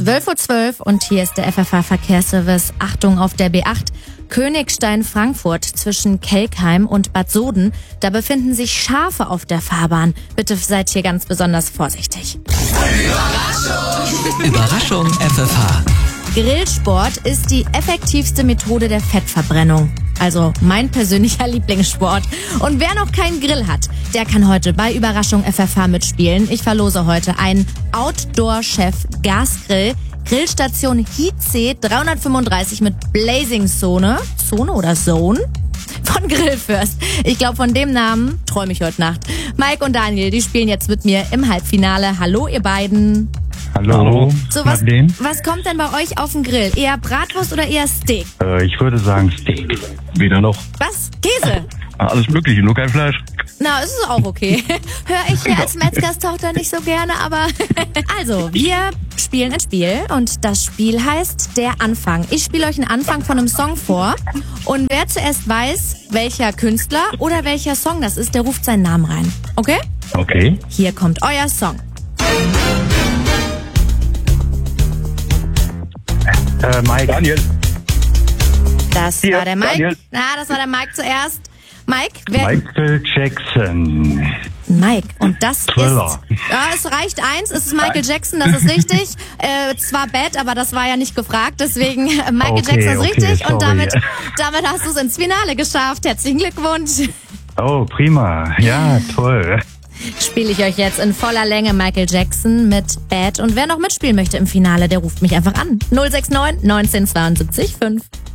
12:12 Uhr und hier ist der FFH-Verkehrsservice. Achtung auf der B8. Königstein-Frankfurt zwischen Kelkheim und Bad Soden. Da befinden sich Schafe auf der Fahrbahn. Bitte seid hier ganz besonders vorsichtig. Überraschung FFH. Grillsport ist die effektivste Methode der Fettverbrennung. Also mein persönlicher Lieblingssport. Und wer noch keinen Grill hat, der kann heute bei Überraschung FFH mitspielen. Ich verlose heute einen Outdoor-Chef Gasgrill. Grillstation Hietze 335 mit Blazing Zone. Zone oder Zone? Von Grillfürst. Ich glaube, von dem Namen träume ich heute Nacht. Mike und Daniel, die spielen jetzt mit mir im Halbfinale. Hallo, ihr beiden. Hallo. So, was kommt denn bei euch auf den Grill? Eher Bratwurst oder eher Steak? Ich würde sagen Steak. Weder noch. Was? Käse? Alles Mögliche, nur kein Fleisch. Na, ist es auch okay. Höre ich hier als Metzgerstochter nicht so gerne, aber also, wir spielen ein Spiel und das Spiel heißt Der Anfang. Ich spiele euch einen Anfang von einem Song vor und wer zuerst weiß, welcher Künstler oder welcher Song das ist, der ruft seinen Namen rein. Okay? Okay. Hier kommt euer Song. Mike. Daniel. Das war der Mike. Daniel. Das war der Mike zuerst. Mike, wer? Michael Jackson. Mike, und das Thriller. ist... Ja, es reicht eins, es ist Michael Jackson, das ist richtig. Zwar Bad, aber das war ja nicht gefragt, deswegen Michael Jackson ist richtig sorry. und damit hast du es ins Finale geschafft. Herzlichen Glückwunsch. Oh, prima. Ja, toll. Spiele ich euch jetzt in voller Länge Michael Jackson mit Bad und wer noch mitspielen möchte im Finale, der ruft mich einfach an. 069 1972 5.